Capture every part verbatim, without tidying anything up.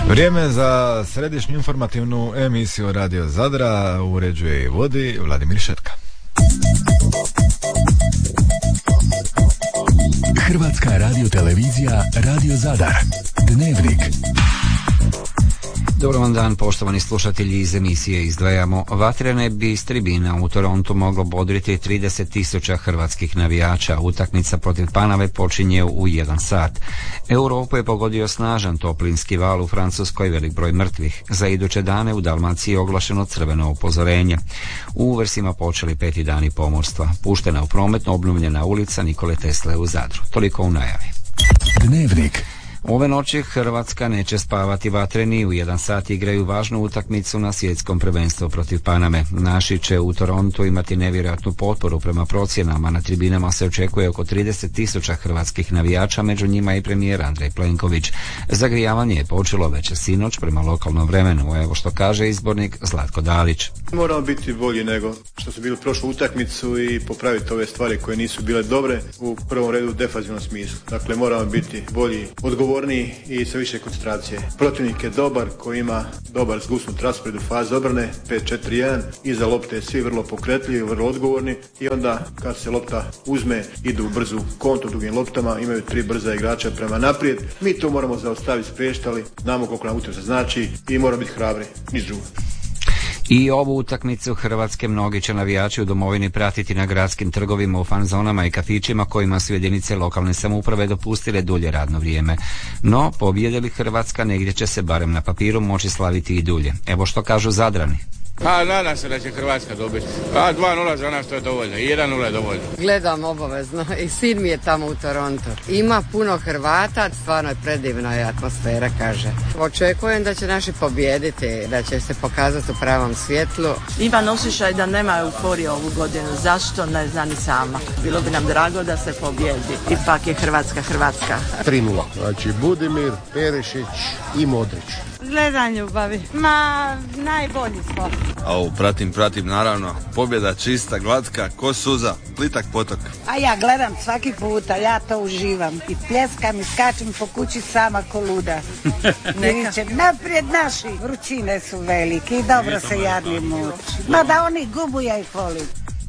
Vrijeme za središnju informativnu emisiju Radio Zadra uređuje i vodi Vladimir Šetka. Hrvatska radiotelevizija Radio Zadar. Dnevnik. Dobar vam dan, poštovani slušatelji, iz emisije izdvajamo. Vatrene bi s tribina u Torontu moglo bodriti trideset tisuća hrvatskih navijača. Utakmica protiv Paname počinje u jedan sat. Europu je pogodio snažan toplinski val, u Francuskoj velik broj mrtvih. Za iduće dane u Dalmaciji je oglašeno crveno upozorenje. U Uvrsima počeli peti dani pomorstva. Puštena u prometno obnovljena ulica Nikole Tesle u Zadru. Toliko u najavi. Dnevnik. Ove noći Hrvatska neće spavati. Vatreni u jedan sat igraju važnu utakmicu na svjetskom prvenstvu protiv Paname. Naši će u Torontu imati nevjerojatnu potporu. Prema procjenama na tribinama se očekuje oko trideset tisuća hrvatskih navijača, među njima i premijer Andrej Plenković. Zagrijavanje je počelo već sinoć prema lokalnom vremenu. Evo što kaže izbornik Zlatko Dalić. Moramo biti bolji nego što su bili prošlu utakmicu i popraviti ove stvari koje nisu bile dobre, u prvom redu u defanzivnom smislu. Dakle, moramo biti bolji, odgovorni i sa više koncentracije. Protivnik je dobar, koji ima dobar zgusnut raspored u fazi obrane, pet četiri jedan, iza lopte svi vrlo pokretljivi, vrlo odgovorni i onda kad se lopta uzme idu u brzu kontu dugim loptama, imaju tri brza igrača prema naprijed. Mi to moramo zaustaviti, spriječiti, ali znamo koliko nam utakmica znači i moramo biti hrabri, niš drugo. I ovu utakmicu Hrvatske mnogi će navijači u domovini pratiti na gradskim trgovima, u fan zonama i kafićima kojima su jedinice lokalne samouprave dopustile dulje radno vrijeme. No, pobjede li Hrvatska, negdje će se barem na papiru moći slaviti i dulje. Evo što kažu Zadrani. Pa nadam se da će Hrvatska dobiti. Pa dva nula za nas to je dovoljno, jedan nula je dovoljno. Gledam obavezno i sin mi je tamo u Torontu. Ima puno Hrvata, stvarno je predivna je atmosfera, kaže. Očekujem da će naši pobijediti, da će se pokazati u pravom svjetlu. Imam osjećaj da nema euforije ovu godinu, zašto ne znam ni sama. Bilo bi nam drago da se pobjedi, ipak je Hrvatska Hrvatska. tri nula, znači Budimir, Perišić i Modrić. Gledam ljubavi, ma najbolji smo. Au, pratim, pratim, naravno. Pobjeda čista, glatka, ko suza, plitak potok. A ja gledam svaki puta, ja to uživam. I pljeskam i skačem po kući sama ko luda. Neka. Naprijed naši, vrućine su velike i dobro se jadni muči. Ma da oni gubu ja ih volim.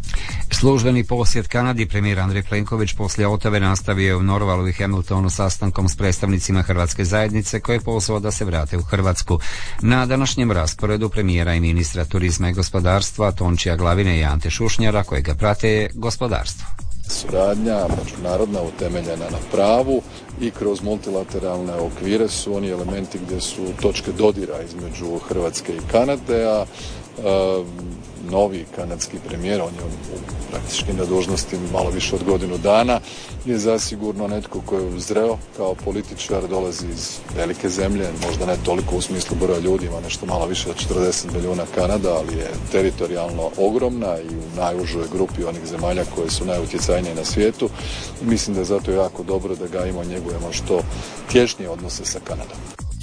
Službeni posjet Kanadi premijer Andrej Plenković poslije Otave nastavio je u Norvalu i Hamiltonu sastankom s predstavnicima hrvatske zajednice koje je pozvao da se vrate u Hrvatsku. Na današnjem rasporedu premijera i ministra turizma i gospodarstva Tončija Glavine i Ante Šušnjara, koje ga prate, je gospodarstvo. Suradnja međunarodna utemeljena na pravu i kroz multilateralne okvire su oni elementi gdje su točke dodira između Hrvatske i Kanade, a e, novi kanadski premijer, on je u, praktički na dužnosti malo više od godinu dana, je zasigurno netko koji je uzreo kao političar, dolazi iz velike zemlje, možda ne toliko u smislu broja ljudi, ima nešto malo više od četrdeset milijuna Kanada, ali je teritorijalno ogromna i u najužoj grupi onih zemalja koje su najutjecajnije na svijetu. I mislim da je zato jako dobro da gajimo i njegujemo što tješnije odnose sa Kanadom.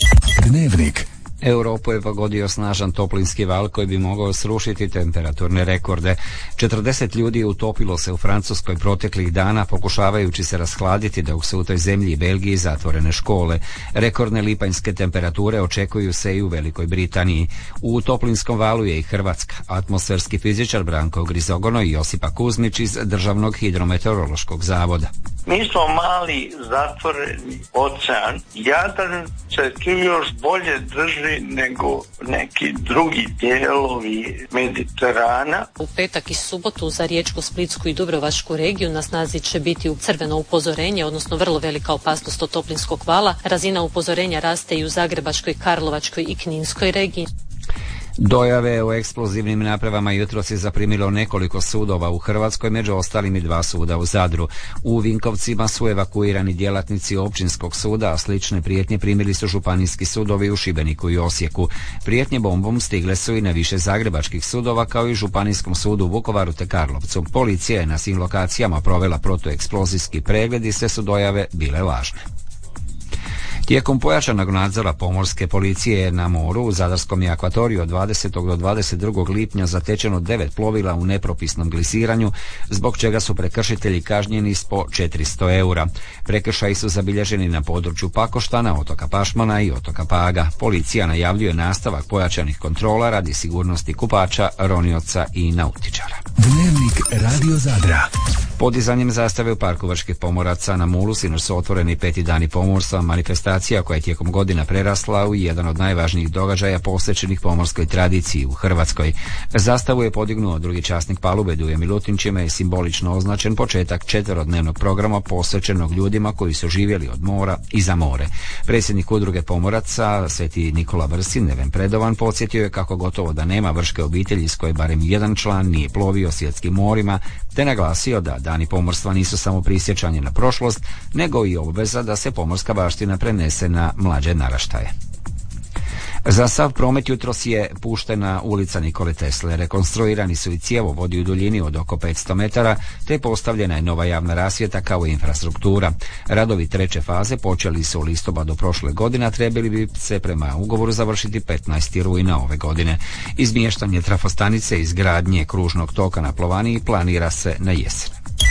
Dnevnik. Europu je pogodio snažan toplinski val koji bi mogao srušiti temperaturne rekorde. četrdeset ljudi utopilo se u Francuskoj proteklih dana pokušavajući se rashladiti dok su u toj zemlji i Belgiji zatvorene škole. Rekordne lipanjske temperature očekuju se i u Velikoj Britaniji. U toplinskom valu je i Hrvatska. Atmosferski fizičar Branko Grizogono i Josipa Kuzmić iz Državnog hidrometeorološkog zavoda. Mi smo mali zatvoreni ocean. Jadran se tu još bolje drži nego neki drugi dijelovi Mediterana. U petak i subotu za Riječku, Splitsku i Dubrovačku regiju na snazi će biti crveno upozorenje, odnosno vrlo velika opasnost od toplinskog vala. Razina upozorenja raste i u Zagrebačkoj, Karlovačkoj i Kninskoj regiji. Dojave o eksplozivnim napravama jutros je zaprimilo nekoliko sudova u Hrvatskoj, među ostalim i dva suda u Zadru. U Vinkovcima su evakuirani djelatnici općinskog suda, a slične prijetnje primili su županijski sudovi u Šibeniku i Osijeku. Prijetnje bombom stigle su i na više zagrebačkih sudova, kao i županijskom sudu u Vukovaru te Karlovcu. Policija je na svim lokacijama provela protueksplozijski pregled i sve su dojave bile lažne. Tijekom pojačanog nadzora pomorske policije na moru u Zadarskom je akvatoriju od dvadesetog do dvadeset drugog lipnja zatečeno devet plovila u nepropisnom glisiranju, zbog čega su prekršitelji kažnjeni s po četiristo eura. Prekršaji su zabilježeni na području Pakoštana, otoka Pašmana i otoka Paga. Policija najavljuje nastavak pojačanih kontrola radi sigurnosti kupača, ronioca i nautičara. Dnevnik Radio Zadra. Podizanjem zastave u Parku Vrških pomoraca na Mulu sinoć su otvoreni peti dani pomorstva, manifestacija koja je tijekom godina prerasla u jedan od najvažnijih događaja posvećenih pomorskoj tradiciji u Hrvatskoj. Zastavu je podignuo drugi časnik palube Duje Milutin, čime je simbolično označen početak četverodnevnog programa posvećenog ljudima koji su živjeli od mora i za more. Predsjednik udruge pomoraca, Sveti Nikola Vrsin, Neven Predovan, podsjetio je kako gotovo da nema vrške obitelji s koje barem jedan član nije plovio svjetskim morima, te naglasio da dani pomorstva nisu samo prisjećanje na prošlost, nego i obveza da se pomorska baština prenese na mlađe naraštaje. Za sav promet jutros je puštena ulica Nikole Tesle. Rekonstruirani su i cjevovodi u duljini od oko petsto metara, te postavljena je nova javna rasvjeta kao i infrastruktura. Radovi treće faze počeli su u listopadu prošle godine, a trebali bi se prema ugovoru završiti petnaestog rujna ove godine. Izmještanje trafostanice i izgradnje kružnog toka na Plovaniji planira se na jesen.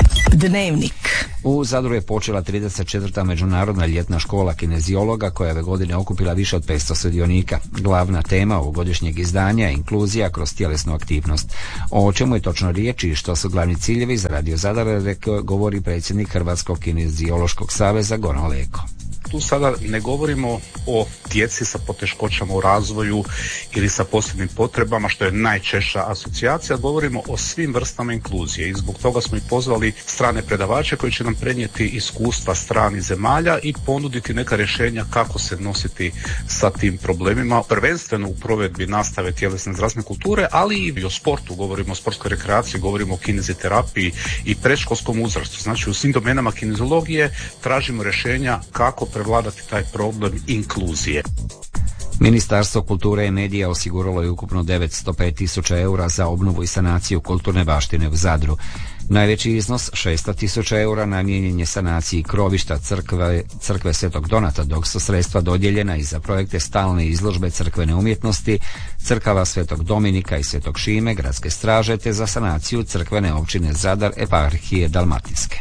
Dnevnik. U Zadru je počela trideset četvrta međunarodna ljetna škola kineziologa koja je ove godine okupila više od petsto sudionika. Glavna tema ovogodišnjeg izdanja je inkluzija kroz tjelesnu aktivnost. O čemu je točno riječ i što su glavni ciljevi za Radio Zadar, govori predsjednik Hrvatskog kineziološkog saveza Goran Leko. Tu sada ne govorimo o djeci sa poteškoćama u razvoju ili sa posebnim potrebama, što je najčešća asocijacija, govorimo o svim vrstama inkluzije i zbog toga smo i pozvali strane predavače koji će nam prenijeti iskustva stranih zemalja i ponuditi neka rješenja kako se nositi sa tim problemima, prvenstveno u provedbi nastave tjelesne zdravstvene kulture, ali i o sportu, govorimo o sportskoj rekreaciji, govorimo o kineziterapiji i predškolskom uzrastu. Znači u svim domenama kineziologije tražimo rješenja kako prevladati taj problem inkluzije. Ministarstvo kulture i medija osiguralo je ukupno devetsto pet tisuća eura za obnovu i sanaciju kulturne baštine u Zadru. Najveći iznos, šesto tisuća eura, namijenjen je sanaciji krovišta crkve, crkve Svetog Donata, dok su sredstva dodijeljena i za projekte stalne izložbe crkvene umjetnosti, crkava Svetog Dominika i Svetog Šime, gradske straže, te za sanaciju crkvene općine Zadar, eparhije Dalmatinske.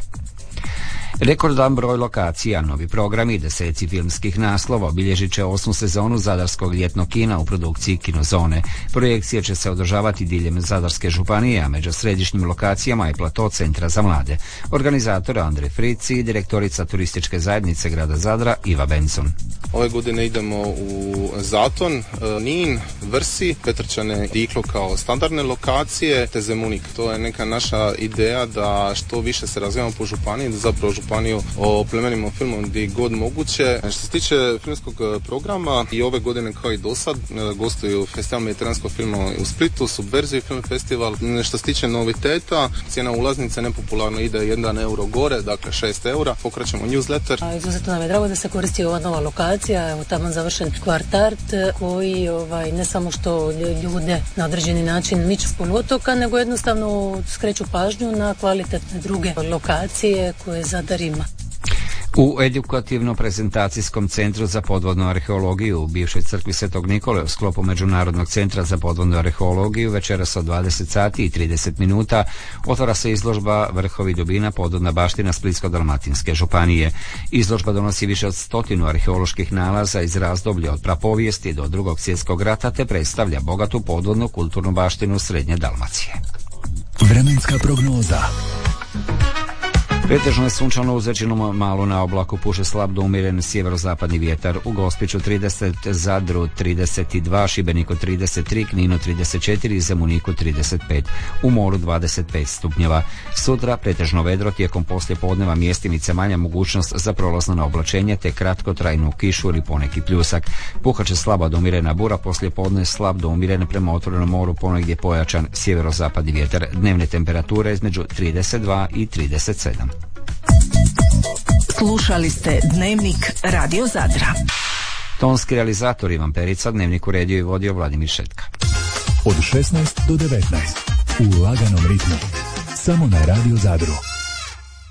Rekordan broj lokacija, novi programi i deseci filmskih naslova obilježit će osmu sezonu Zadarskog ljetnog kina u produkciji Kinozone. Projekcije će se održavati diljem Zadarske županije, a među središnjim lokacijama je plato Centra za mlade. Organizator Andrej Frici i direktorica turističke zajednice grada Zadra Iva Benson. Ove godine idemo u Zaton, Nin, Vrsi, Petrčane, Diklo kao standardne lokacije, te Zemunik. To je neka naša ideja da što više se razvijamo po županiji, da zapravo županiju oplemenimo filmom gdje god moguće. Što se tiče filmskog programa, i ove godine kao i do sad gostuju Festival mediteranskog filma u Splitu, Subverziju film festival. Što se tiče noviteta, cijena ulaznice nepopularno ide jedan euro gore, dakle šest eura. Pokraćemo newsletter. Izuzetno nam je drago da se koristi ova nova lokacija, evo tamo završen kvartart koji ovaj, ne samo što ljude na određeni način miču s poluotoka, nego jednostavno skreću pažnju na kvalitetne druge lokacije koje Zadar ima. U edukativno-prezentacijskom centru za podvodnu arheologiju u bivšoj crkvi Svetog Nikole u sklopu Međunarodnog centra za podvodnu arheologiju večeras od dvadeset sati i trideset minuta otvara se izložba Vrhovi dubina podvodna baština Splitsko-dalmatinske županije. Izložba donosi više od stotinu arheoloških nalaza iz razdoblja od prapovijesti do drugog svjetskog rata te predstavlja bogatu podvodnu kulturnu baštinu Srednje Dalmacije. Vremenska prognoza. Pretežno je sunčano, uz većinu malo na oblaku, puše slab do umjeren sjeverozapadni vjetar. U Gospiću trideset, Zadru trideset dva, Šibeniku trideset tri, Kninu trideset četiri i Zemuniku trideset pet. U moru dvadeset pet stupnjeva. Sutra pretežno vedro, tijekom poslijepodneva mjestimice manja mogućnost za prolazno na oblačenje te kratkotrajnu kišu ili poneki pljusak. Puhat će slaba do umjerena bura, poslijepodne slab do umjerene prema otvorenom moru, ponegdje pojačan sjeverozapadni vjetar. Dnevne temperature između trideset dva i trideset sedam. Slušali ste Dnevnik Radio Zadra. Tonski realizator Ivan Perica, Dnevnik uredio i vodio Vladimir Šetka. Od šesnaest do devetnaest u laganom ritmu. Samo na Radio Zadru.